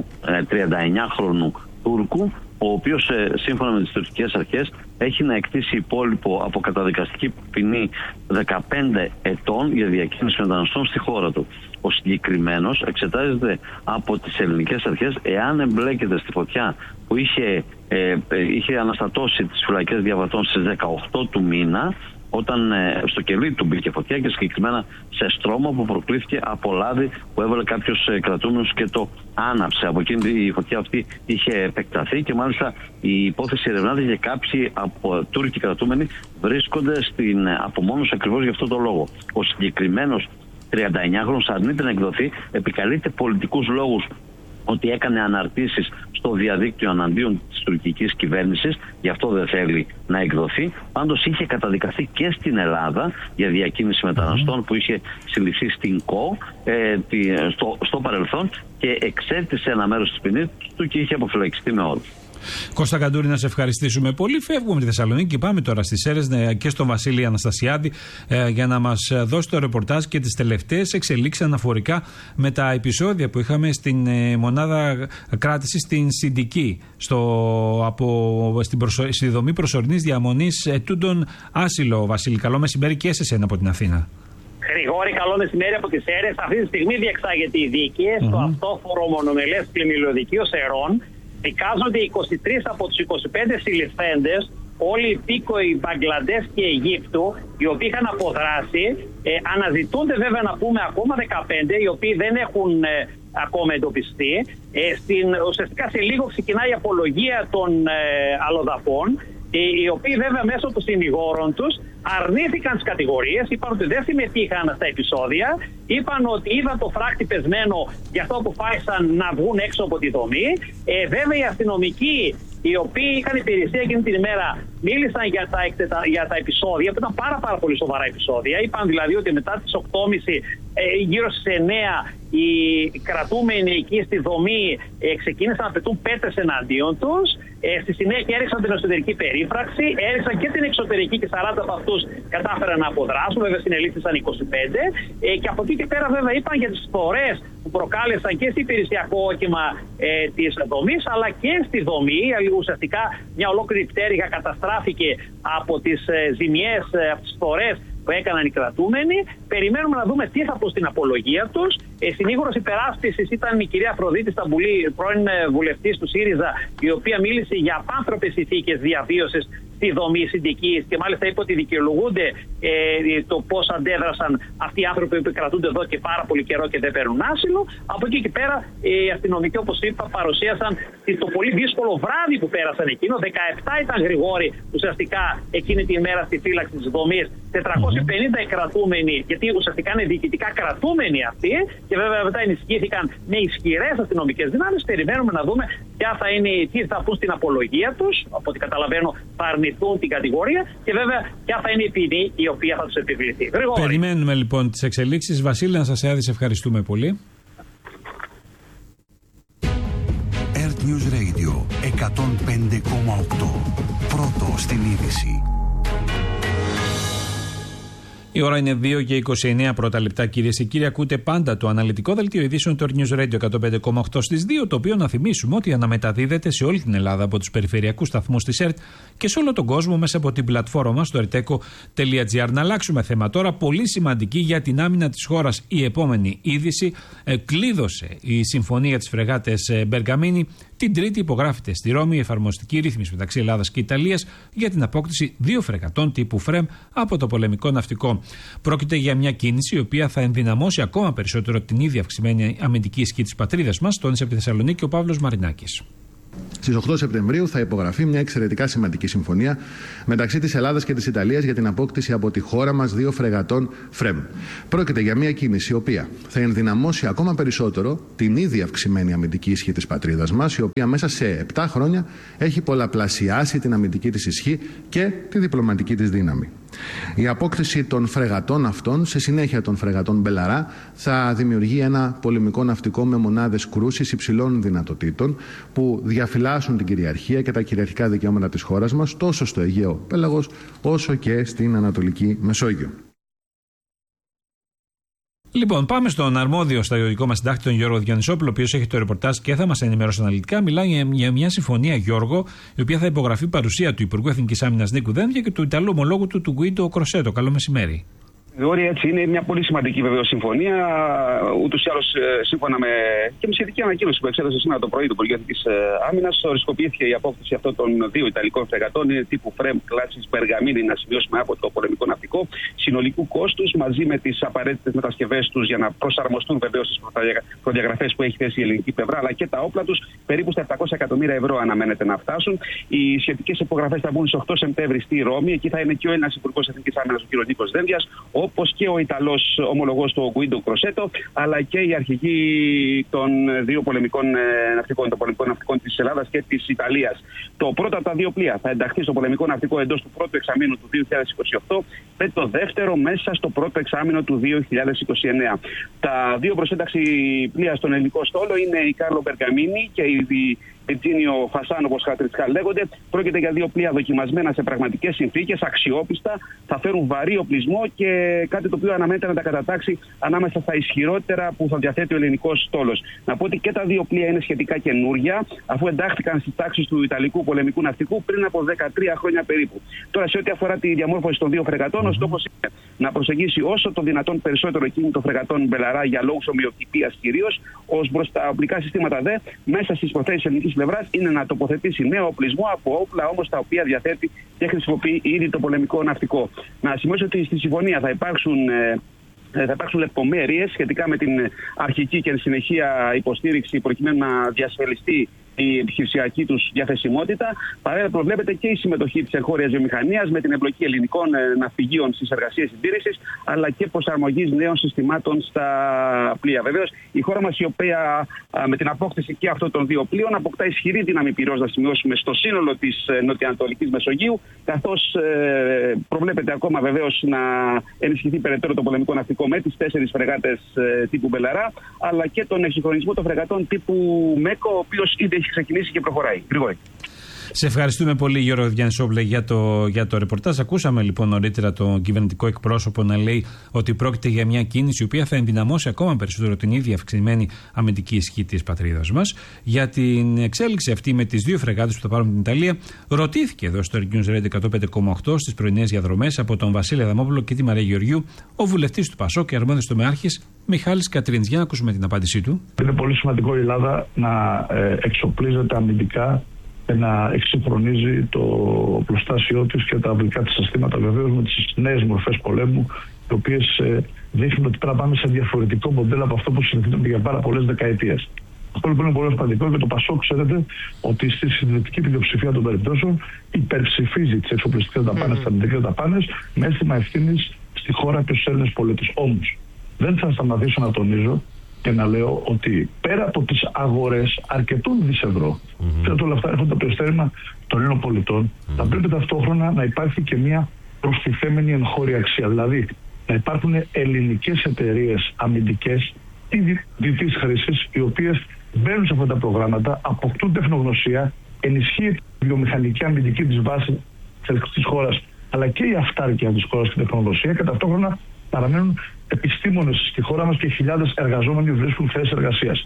39χρονου Τούρκου, ο οποίος σύμφωνα με τις τουρκικές αρχές έχει να εκτίσει υπόλοιπο από καταδικαστική ποινή 15 ετών για διακίνηση μεταναστών στη χώρα του. Ο συγκεκριμένος εξετάζεται από τις ελληνικές αρχές εάν εμπλέκεται στη φωτιά που είχε αναστατώσει τις φυλακές διαβατών στις 18 του μήνα, όταν στο κελί του μπήκε φωτιά και συγκεκριμένα σε στρώμα που προκλήθηκε από λάδι που έβαλε κάποιος κρατούμενος και το άναψε. Από εκείνη η φωτιά αυτή είχε επεκταθεί και μάλιστα η υπόθεση ερευνάται και κάποιοι από Τούρκοι κρατούμενοι βρίσκονται στην απομόνωση ακριβώς γι' αυτό το λόγο. Ο συγκεκριμένος 39χρονος αρνείται να εκδοθεί, επικαλείται πολιτικούς λόγους ότι έκανε αναρτήσεις στο διαδίκτυο εναντίον της τουρκικής κυβέρνησης, γι' αυτό δεν θέλει να εκδοθεί. Πάντως είχε καταδικαστεί και στην Ελλάδα για διακίνηση μεταναστών που είχε συλληφθεί στην ΚΟ στο παρελθόν και εξέτησε ένα μέρος της ποινής του και είχε αποφυλακιστεί με όρους. Κώστα Καντούρη, να σε ευχαριστήσουμε πολύ. Φεύγουμε με τη Θεσσαλονίκη, πάμε τώρα στις Σέρρες και στον Βασίλη Αναστασιάδη για να μας δώσει το ρεπορτάζ και τις τελευταίες εξελίξεις αναφορικά με τα επεισόδια που είχαμε στην μονάδα κράτησης στην Συντική, στη δομή προσωρινής διαμονής ετούντων άσυλο. Βασίλη, καλό μεσημέρι και σε εσένα από την Αθήνα. Γρηγόρη, καλό μεσημέρι από τις Σέρρες. Αυτή τη στιγμή διεξάγεται η δίκη στο αυτόφορο μονομελές πλημμυλιωδικείο Σερών. Δικάζονται 23 από τους 25 συλληφθέντες, όλοι υπήκοοι Μπαγκλαντές και Αιγύπτου, οι οποίοι είχαν αποδράσει. Αναζητούνται βέβαια να πούμε ακόμα 15, οι οποίοι δεν έχουν ακόμα εντοπιστεί. Ουσιαστικά σε λίγο ξεκινάει η απολογία των αλλοδαπών, οι οποίοι βέβαια μέσω των συνηγόρων τους αρνήθηκαν τις κατηγορίες, είπαν ότι δεν συμμετείχαν στα επεισόδια, είπαν ότι είδαν το φράκτη πεσμένο, γι' αυτό αποφάσισαν να βγουν έξω από τη δομή. Βέβαια οι αστυνομικοί, οι οποίοι είχαν υπηρεσία εκείνη την ημέρα, μίλησαν για τα επεισόδια, που ήταν πάρα πολύ σοβαρά επεισόδια. Είπαν δηλαδή ότι μετά τις 8.30, γύρω στις 9, οι κρατούμενοι εκεί στη δομή ξεκίνησαν να πετούν πέτρες εναντίον τους. Στη συνέχεια έριξαν την εσωτερική περίφραξη, έριξαν και την εξωτερική και 40 από αυτούς κατάφεραν να αποδράσουν. Βέβαια συνελήφθησαν 25. Και από εκεί και πέρα βέβαια είπαν για τις φορές που προκάλεσαν και στο υπηρεσιακό όχημα της δομής, αλλά και στη δομή. Ουσιαστικά μια ολόκληρη πτέρυγα καταστράφηκε από τις ζημιές, από τις φορές που έκαναν οι κρατούμενοι. Περιμένουμε να δούμε τι θα πω στην απολογία τους. Συνήγορος υπεράσπισης ήταν η κυρία Αφροδίτη Σταμπουλή, πρώην βουλευτής του ΣΥΡΙΖΑ, η οποία μίλησε για απάνθρωπες συνθήκες διαβίωσης στη δομή Συντικής και μάλιστα είπε ότι δικαιολογούνται το πώς αντέδρασαν αυτοί οι άνθρωποι που κρατούνται εδώ και πάρα πολύ καιρό και δεν παίρνουν άσυλο. Από εκεί και πέρα οι αστυνομικοί, όπως είπα, παρουσίασαν το πολύ δύσκολο βράδυ που πέρασαν εκείνο. 17 ήταν Γρηγόρη ουσιαστικά εκείνη τη μέρα στη φύλαξη της δομής. 450 κρατούμενοι, γιατί ουσιαστικά είναι διοικητικά κρατούμενοι αυτοί, και βέβαια μετά ενισχύθηκαν με ισχυρές αστυνομικές δυνάμεις. Περιμένουμε να δούμε τι θα πούν στην απολογία τους. Από ό,τι καταλαβαίνω, θα αρνηθούν την κατηγορία και βέβαια ποια θα είναι η ποινή η οποία θα τους επιβληθεί. Περιμένουμε λοιπόν τις εξελίξεις. Βασίλη Αναστασιάδη, σε ευχαριστούμε πολύ. Earth News Radio 105,8. Πρώτο στην είδηση. Η ώρα είναι 2 και 29 πρώτα λεπτά, κυρίες και κύριοι. Ακούτε πάντα το αναλυτικό δελτίο ειδήσεων του Earth News Radio 105,8 στις 2, το οποίο να θυμίσουμε ότι αναμεταδίδεται σε όλη την Ελλάδα από τους περιφερειακούς σταθμούς της ΕΡΤ και σε όλο τον κόσμο μέσα από την πλατφόρμα μας στο erteco.gr. Να αλλάξουμε θέμα τώρα, πολύ σημαντική για την άμυνα της χώρας. Η επόμενη είδηση: κλείδωσε η συμφωνία της φρεγάτες Μπεργαμίνη. Την Τρίτη υπογράφεται στη Ρώμη η εφαρμοστική ρύθμιση μεταξύ Ελλάδας και Ιταλίας για την απόκτηση 2 φρεγατών τύπου ΦΡΕΜ από το πολεμικό ναυτικό. Πρόκειται για μια κίνηση η οποία θα ενδυναμώσει ακόμα περισσότερο την ήδη αυξημένη αμυντική ισχύ της πατρίδας μας, τόνισε από τη Θεσσαλονίκη ο Παύλος Μαρινάκης. Στις 8 Σεπτεμβρίου θα υπογραφεί μια εξαιρετικά σημαντική συμφωνία μεταξύ της Ελλάδας και της Ιταλίας για την απόκτηση από τη χώρα μας 2 φρεγατών ΦΡΕΜ. Πρόκειται για μια κίνηση η οποία θα ενδυναμώσει ακόμα περισσότερο την ήδη αυξημένη αμυντική ισχύ της πατρίδας μας, η οποία μέσα σε 7 χρόνια έχει πολλαπλασιάσει την αμυντική της ισχύ και τη διπλωματική της δύναμη. Η απόκτηση των φρεγατών αυτών, σε συνέχεια των φρεγατών Μπελαρά, θα δημιουργεί ένα πολεμικό ναυτικό με μονάδες κρούσης υψηλών δυνατοτήτων που διαφυλάσσουν την κυριαρχία και τα κυριαρχικά δικαιώματα της χώρας μας τόσο στο Αιγαίο Πέλαγος όσο και στην Ανατολική Μεσόγειο. Λοιπόν, πάμε στον αρμόδιο στρατιωτικό μας συντάκτη, τον Γιώργο Διονυσόπουλο, ο οποίος έχει το ρεπορτάζ και θα μας ενημερώσει αναλυτικά. Μιλάει για μια συμφωνία, Γιώργο, η οποία θα υπογραφεί παρουσία του Υπουργού Εθνικής Άμυνας Νίκου Δένδια και του Ιταλού ομολόγου του Γκουίντο Κροσέτο. Καλό μεσημέρι. Έτσι, είναι μια πολύ σημαντική βεβαίως συμφωνία. Ούτως ή άλλως, σύμφωνα και με σχετική ανακοίνωση που εξέδωσε σήμερα το πρωί του Υπουργείου Εθνικής Άμυνας, οριστικοποιήθηκε η απόκτηση αυτών των 2 Ιταλικών φρεγατών τύπου ΦΡΕΜ κλάσης Μπεργαμίνη, να σημειώσουμε, από το πολεμικό ναυτικό, συνολικού κόστους μαζί με τις απαραίτητες μετασκευές τους για να προσαρμοστούν βεβαίως στις προδιαγραφές που έχει θέσει η ελληνική πλευρά, αλλά και τα όπλα τους, περίπου στα 700 εκατομμύρια ευρώ αναμένεται να φτάσουν. Οι σχετικές υπογραφές θα μπουν στις 8 Σεπτέμβρη στη Ρώμη. Εκεί θα είναι και ο Έλληνας Υπουργός Εθνικής Άμυνας, ο κ. Νίκος Δένδιας, όπως και ο Ιταλός ομολογός του Γκουίντο Κροσέτο, αλλά και οι αρχηγοί των δύο πολεμικών ναυτικών, των πολεμικών ναυτικών της Ελλάδας και της Ιταλίας. Το πρώτο από τα δύο πλοία θα ενταχθεί στο πολεμικό ναυτικό εντός του πρώτου εξαμήνου του 2028, με το δεύτερο μέσα στο πρώτο εξάμηνο του 2029. Τα δύο προσένταξη πλοία στον ελληνικό στόλο είναι η Κάρλο Μπεργαμίνη και η Βιτζίνιο Φασάν, όπως χαρακτηριστικά λέγονται. Πρόκειται για δύο πλοία δοκιμασμένα σε πραγματικές συνθήκες, αξιόπιστα, θα φέρουν βαρύ οπλισμό και κάτι το οποίο αναμένεται να τα κατατάξει ανάμεσα στα ισχυρότερα που θα διαθέτει ο ελληνικός στόλος. Να πω ότι και τα δύο πλοία είναι σχετικά καινούρια, αφού εντάχθηκαν στις τάξεις του Ιταλικού πολεμικού ναυτικού πριν από 13 χρόνια περίπου. Τώρα, σε ό,τι αφορά τη διαμόρφωση των δύο φρεγατών, ο στόχος είναι να προσεγγίσει όσο το δυνατόν περισσότερο εκείνη των φρεγατών Μπελαρά για λόγους ομοιοτυπίας κυρίως, ως προς τα οπλικά συστήματα δε, μέσα στις προθέσεις ελληνικής πλευράς είναι να τοποθετήσει νέο οπλισμό από όπλα όμως τα οποία διαθέτει και χρησιμοποιεί ήδη το πολεμικό ναυτικό. Να σημειώσω ότι στη συμφωνία θα υπάρξουν λεπτομέρειες σχετικά με την αρχική και συνεχεία υποστήριξη προκειμένου να διασφαλιστεί η επιχειρησιακή τους διαθεσιμότητα. Παράλληλα, προβλέπεται και η συμμετοχή της εγχώριας βιομηχανίας με την εμπλοκή ελληνικών ναυπηγείων στις εργασίες συντήρησης, αλλά και προσαρμογής νέων συστημάτων στα πλοία. Βεβαίως, η χώρα μας, η οποία με την απόκτηση και αυτών των δύο πλοίων αποκτά ισχυρή δύναμη πυρός, να σημειώσουμε, στο σύνολο της νοτιοανατολικής Μεσογείου, καθώς προβλέπεται ακόμα βεβαίως να ενισχυθεί περαιτέρω το πολεμικό ναυτικό με τις 4 φρεγάτες τύπου Μπελαρά, αλλά και τον εξυγχρονισμό των φρεγατών τύπου Μέκο, ο οποίος ήδη έχει ξεκινήσει και προχωράει. Γρηγόρη. Σε ευχαριστούμε πολύ, Γιώργο Διαννησόπουλε, για το ρεπορτάζ. Ακούσαμε λοιπόν νωρίτερα τον κυβερνητικό εκπρόσωπο να λέει ότι πρόκειται για μια κίνηση η οποία θα ενδυναμώσει ακόμα περισσότερο την ίδια αυξημένη αμυντική ισχύ της πατρίδας μας. Για την εξέλιξη αυτή με τις δύο φρεγάτες που θα πάρουν την Ιταλία, ρωτήθηκε εδώ στο News Radio 105,8 στις πρωινές διαδρομές από τον Βασίλη Αδαμόπουλο και τη Μαρία Γεωργιού, ο βουλευτής του ΠΑΣΟΚ και αρμόδιος τομεάρχης Μιχάλης Κατρίνης. Για να ακούσουμε την απάντησή του. Είναι πολύ σημαντικό η Ελλάδα να εξοπλίζεται αμυντικά και να εξυγχρονίζει το οπλοστάσιό της και τα αυλικά της συστήματα, βεβαίως με τις νέες μορφές πολέμου, οι οποίες δείχνουν ότι πρέπει να πάμε σε διαφορετικό μοντέλο από αυτό που συνηθίζεται για πάρα πολλές δεκαετίες. Αυτό λοιπόν είναι πολύ σημαντικό και το ΠΑΣΟΚ, ξέρετε, ότι στη συντηρητική πλειοψηφία των περιπτώσεων υπερψηφίζει τις εξοπλιστικές δαπάνες, τις αμυντικές δαπάνες, με αίσθημα ευθύνης στη χώρα και στους Έλληνες πολίτες. Όμως, δεν θα σταματήσω να τονίζω και να λέω ότι πέρα από τις αγορές αρκετών δις ευρώ, ξέρετε, όλα αυτά έρχονται από το ειστέρημα των Ελλήνων πολιτών, θα πρέπει ταυτόχρονα να υπάρχει και μια προστιθέμενη εγχώρια αξία. Δηλαδή, να υπάρχουν ελληνικές εταιρείες αμυντικές ή διτής χρήσης, οι οποίες μπαίνουν σε αυτά τα προγράμματα, αποκτούν τεχνογνωσία, ενισχύει τη βιομηχανική αμυντική της βάση της χώρας, αλλά και η αυτάρκεια της χώρας και τεχνογνωσία, και ταυτόχρονα παραμένουν επιστήμονες στη χώρα μας και χιλιάδες εργαζόμενοι βρίσκουν θέσεις εργασίας.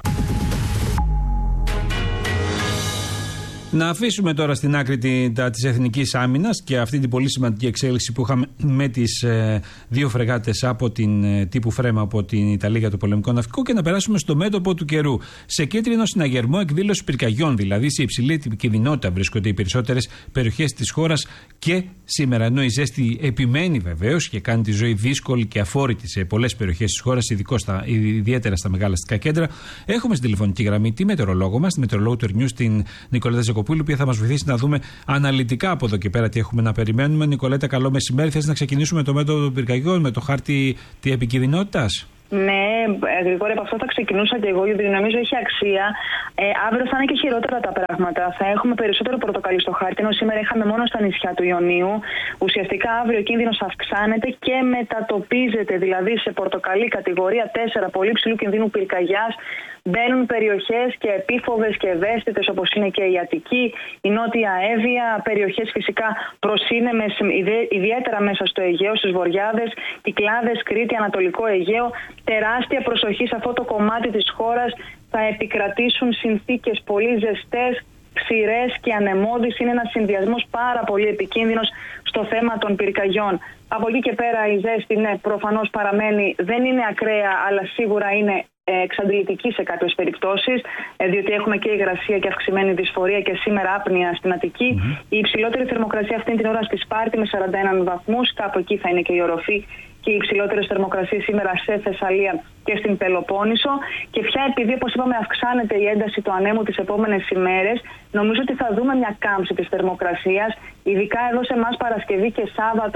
Να αφήσουμε τώρα στην άκρη της εθνικής άμυνας και αυτή την πολύ σημαντική εξέλιξη που είχαμε με τις δύο φρεγάτες από την τύπου Φρέμα από την Ιταλία για το πολεμικό ναυτικό και να περάσουμε στο μέτωπο του καιρού. Σε κίτρινο συναγερμό εκδήλωση πυρκαγιών, δηλαδή σε υψηλή κινδυνότητα βρίσκονται οι περισσότερες περιοχές της χώρας και σήμερα. Ενώ η ζέστη επιμένει βεβαίως και κάνει τη ζωή δύσκολη και αφόρητη σε πολλές περιοχές της χώρας, ιδιαίτερα στα μεγάλα αστικά κέντρα, έχουμε στην τηλεφωνική γραμμή τη μετεωρολόγο μας, τη μετεωρολόγο του News, την Νικολέτα Ζεκοπούλου, η οποία θα μας βοηθήσει να δούμε αναλυτικά από εδώ και πέρα τι έχουμε να περιμένουμε. Νικολέτα, καλό μεσημέρι. Θες να ξεκινήσουμε με το μέτωπο των πυρκαγιών, με το χάρτη τη επικινδυνότητας? Ναι, Γρηγόρη, από αυτό θα ξεκινούσα και εγώ, γιατί νομίζω έχει αξία. Αύριο θα είναι και χειρότερα τα πράγματα. Θα έχουμε περισσότερο πορτοκαλί στο χάρτη, ενώ σήμερα είχαμε μόνο στα νησιά του Ιωνίου. Ουσιαστικά αύριο ο κίνδυνος αυξάνεται και μετατοπίζεται, δηλαδή σε πορτοκαλί κατηγορία 4, πολύ ψηλού κινδύνου πυρκαγιάς. Μπαίνουν περιοχές και επίφοβες και ευαίσθητες, όπως είναι και η Αττική, η Νότια Εύβοια, περιοχές φυσικά προσύνεμες, ιδιαίτερα μέσα στο Αιγαίο, στις Βορειάδες, Κυκλάδες, Κρήτη, Ανατολικό Αιγαίο. Τεράστια προσοχή σε αυτό το κομμάτι της χώρας. Θα επικρατήσουν συνθήκες πολύ ζεστές, ψηρές και ανεμώδεις. Είναι ένας συνδυασμός πάρα πολύ επικίνδυνος στο θέμα των πυρκαγιών. Από εκεί και πέρα η ζέστη, ναι, προφανώς παραμένει, δεν είναι ακραία, αλλά σίγουρα είναι εξαντλητική σε κάποιες περιπτώσεις, διότι έχουμε και υγρασία και αυξημένη δυσφορία και σήμερα άπνοια στην Αττική. Η υψηλότερη θερμοκρασία αυτή την ώρα στη Σπάρτη με 41 βαθμούς, κάπου εκεί θα είναι και η οροφή και οι υψηλότερες θερμοκρασίες σήμερα σε Θεσσαλία και στην Πελοπόννησο. Και πια επειδή, όπως είπαμε, αυξάνεται η ένταση του ανέμου τις επόμενες ημέρες, νομίζω ότι θα δούμε μια κάμψη της θερμοκρασίας, ειδικά εδώ σε εμάς Παρασκευή και Σάββατο.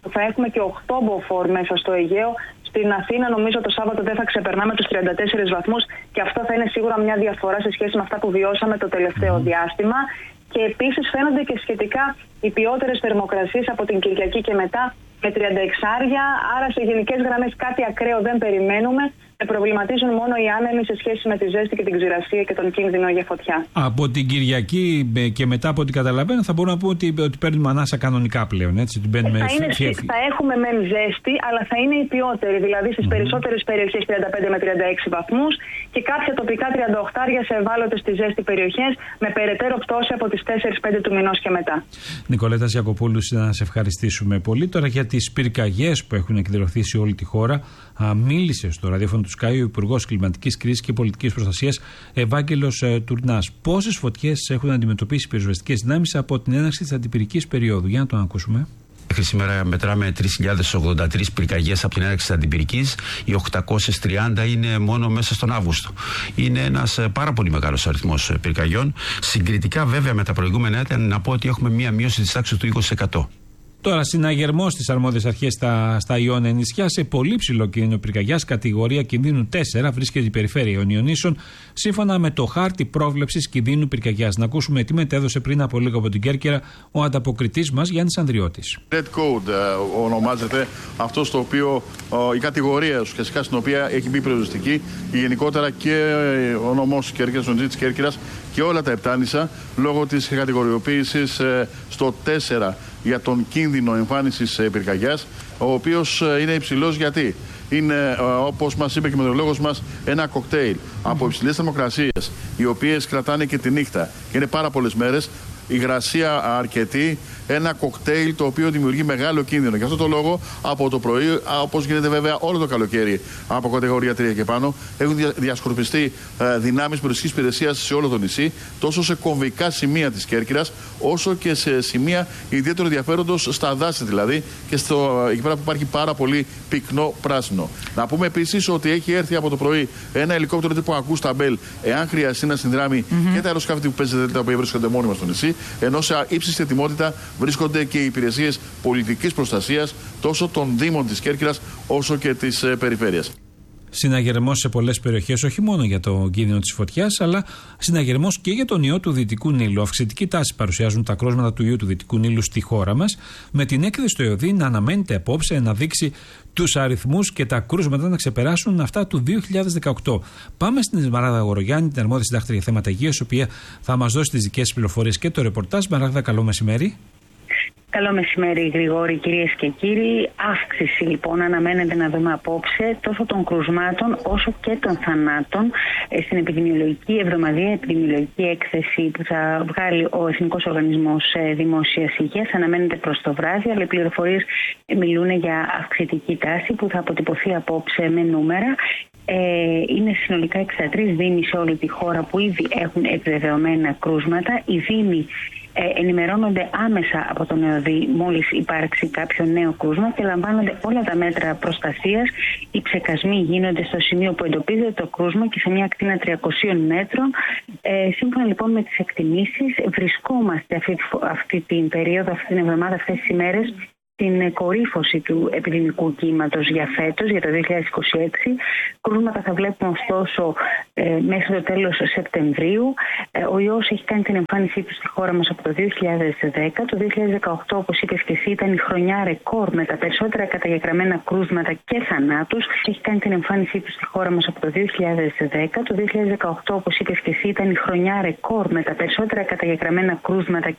που θα έχουμε και 8 μποφόρ μέσα στο Αιγαίο. Στην Αθήνα νομίζω το Σάββατο δεν θα ξεπερνάμε τους 34 βαθμούς και αυτό θα είναι σίγουρα μια διαφορά σε σχέση με αυτά που βιώσαμε το τελευταίο διάστημα. Και επίσης φαίνονται και σχετικά οι ποιότερες θερμοκρασίες από την Κυριακή και μετά με 36, άρα σε γενικές γραμμές κάτι ακραίο δεν περιμένουμε. Προβληματίζουν μόνο οι άνεμοι σε σχέση με τη ζέστη και την ξηρασία και τον κίνδυνο για φωτιά. Από την Κυριακή και μετά από ό,τι καταλαβαίνω θα μπορούμε να πούμε ότι παίρνουμε ανάσα κανονικά πλέον. Έτσι, θα έχουμε μεν ζέστη, αλλά θα είναι η ποιότερη. Δηλαδή στις περισσότερες περιοχές 35 με 36 βαθμούς και κάποια τοπικά 38 σε ευάλωτες στη ζέστη περιοχές με περαιτέρω πτώση από τις 4-5 του μηνός και μετά. Νικολέτα Ιακοπούλου, να σε ευχαριστήσουμε πολύ. Τώρα για τις πυρκαγιές που έχουν εκδηλωθεί σε όλη τη χώρα, μίλησε στο ραδιόφωνο του Sky ο Υπουργός Κλιματικής Κρίσης και Πολιτικής Προστασίας Ευάγγελος Τουρνάς. Πόσες φωτιές έχουν αντιμετωπίσει οι πυροσβεστικές δυνάμεις από την έναρξη της αντιπυρικής περίοδου? Για να το ακούσουμε. Μέχρι σήμερα μετράμε 3.083 πυρκαγιές από την έναρξη της αντιπυρικής. Οι 830 είναι μόνο μέσα στον Αύγουστο. Είναι ένας πάρα πολύ μεγάλος αριθμός πυρκαγιών. Συγκριτικά βέβαια με τα προηγούμενα έτη, να πω ότι έχουμε μία μείωση της τάξης του 20%. Τώρα, συναγερμός στις αρμόδιες αρχές στα Ιόνια νησιά σε πολύ ψηλό κίνδυνο πυρκαγιάς, κατηγορία κινδύνου 4, βρίσκεται η περιφέρεια Ιωνίων Νήσων, σύμφωνα με το χάρτη πρόβλεψης κινδύνου πυρκαγιάς. Να ακούσουμε τι μετέδωσε πριν από λίγο από την Κέρκυρα ο ανταποκριτής μας Γιάννης Ανδριώτης. Red Code ονομάζεται αυτό στο οποίο η κατηγορία ουσιαστικά στην οποία έχει μπει πυροσβεστική και γενικότερα και ο νομός της Κέρκυρας, ο Νοτζή της Κέρκυρας και όλα τα Επτάνησα λόγω της κατηγοριοποίησης στο 4 για τον κίνδυνο εμφάνισης πυρκαγιάς, ο οποίος είναι υψηλός γιατί είναι, όπως μας είπε και ο μετεωρολόγος μας, ένα κοκτέιλ από υψηλές θερμοκρασίες, οι οποίες κρατάνε και τη νύχτα και είναι πάρα πολλές μέρες, υγρασία αρκετή, ένα κοκτέιλ το οποίο δημιουργεί μεγάλο κίνδυνο. Γι' αυτό το λόγο από το πρωί, όπως γίνεται βέβαια όλο το καλοκαίρι από κατηγορία 3 και πάνω, έχουν διασκορπιστεί δυνάμεις πυροσβεστικής υπηρεσίας σε όλο το νησί, τόσο σε κομβικά σημεία της Κέρκυρας, όσο και σε σημεία ιδιαίτερου ενδιαφέροντος στα δάση δηλαδή και εκεί πέρα που υπάρχει πάρα πολύ πυκνό πράσινο. Να πούμε επίσης ότι έχει έρθει από το πρωί ένα ελικόπτερο τύπου Ακούστα Μπέλ, εάν χρειαστεί να συνδράμει και τα αεροσκάφη που παίζεται τα οποία βρίσκονται μόνιμα στο νησί, ενώ σε ύψιστη ετοιμότητα βρίσκονται και οι υπηρεσίες πολιτικής προστασίας τόσο των Δήμων της Κέρκυρας όσο και της περιφέρειας. Συναγερμός σε πολλές περιοχές, όχι μόνο για το κίνδυνο της φωτιάς, αλλά συναγερμός και για τον ιό του Δυτικού Νείλου. Αυξητική τάση παρουσιάζουν τα κρούσματα του ιού του Δυτικού Νείλου στη χώρα μας, με την έκθεση στο ΕΟΔΗ να αναμένεται απόψε να δείξει τους αριθμούς και τα κρούσματα να ξεπεράσουν αυτά του 2018. Πάμε στην Σμαράγδα Γορογιάννη, την αρμόδια συντάκτρια για θέματα υγείας, η οποία θα μας δώσει τις δικές πληροφορίες και το ρεπορτάζ. Σμαράγδα, καλό μεσημέρι. Καλό μεσημέρι, Γρηγόρη, κυρίες και κύριοι. Αύξηση λοιπόν αναμένεται να δούμε απόψε τόσο των κρουσμάτων όσο και των θανάτων στην επιδημιολογική εβδομαδιαία επιδημιολογική έκθεση που θα βγάλει ο Εθνικός Οργανισμός Δημόσιας Υγείας. Αναμένεται προς το βράδυ, αλλά οι πληροφορίες μιλούν για αυξητική τάση που θα αποτυπωθεί απόψε με νούμερα. Είναι συνολικά 63 δήμοι σε όλη τη χώρα που ήδη έχουν επιβεβαιωμένα κρούσματα. Οι δήμοι ενημερώνονται άμεσα από τον ΕΟΔΗ μόλις υπάρξει κάποιο νέο κρούσμα και λαμβάνονται όλα τα μέτρα προστασίας. Οι ψεκασμοί γίνονται στο σημείο που εντοπίζεται το κρούσμα και σε μια ακτίνα 300 μέτρων. Σύμφωνα λοιπόν με τις εκτιμήσεις, βρισκόμαστε αυτή την περίοδο, αυτή την εβδομάδα, αυτές τις ημέρες, την κορύφωση του επιδημικού κύματος για φέτος, για το 2026. Κρούσματα θα βλέπουμε ωστόσο μέχρι το τέλος Σεπτεμβρίου. Ο ιός έχει κάνει την εμφάνισή του στη χώρα μας από το 2010. Το 2018, όπως είπες και εσύ, ήταν η χρονιά ρεκόρ με τα περισσότερα καταγεγραμμένα κρούσματα και θανάτους. Έχει κάνει την εμφάνισή του στη χώρα μας από το 2010. Το 2018, όπως είπες και εσύ, ήταν η χρονιά ρεκόρ με τα περισσότερα καταγεγραμμένα κρούσματα